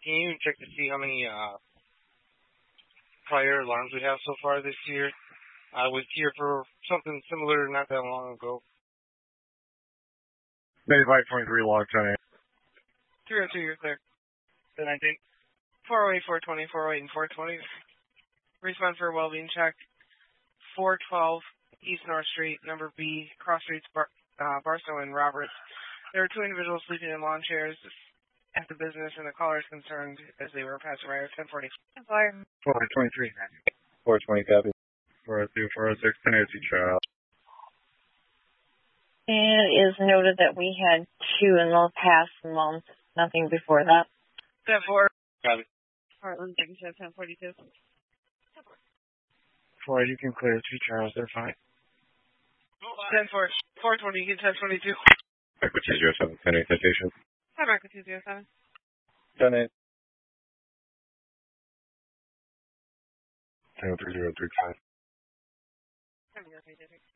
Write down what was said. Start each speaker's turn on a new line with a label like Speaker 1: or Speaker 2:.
Speaker 1: Can you check to see how many prior alarms we have so far this year? I was here for something similar not that long ago.
Speaker 2: 95.3 log time.
Speaker 1: 302, you're clear. 1019. 408, 420, 408, and 420. Respond for a well-being check. 412 East North Street, number B, cross streets, Barstow and Roberts. There were two individuals sleeping in lawn chairs at the business, and the caller is concerned as they were passing by. 1040.
Speaker 2: 423.
Speaker 3: 420 copy.
Speaker 2: 402, 406, 1080 child.
Speaker 4: And it is noted that we had two in the past month, nothing before that.
Speaker 1: 10-4.
Speaker 5: Copy.
Speaker 1: Heartland, second shift, 1042.
Speaker 2: 4, you can clear 2 Charles, they're fine.
Speaker 1: 10-4. 420, you can 1022.
Speaker 3: Echo 207, 10-8 citation.
Speaker 1: Hi, Echo 207.
Speaker 3: 10-8.
Speaker 2: 10-3035.
Speaker 1: 10-0,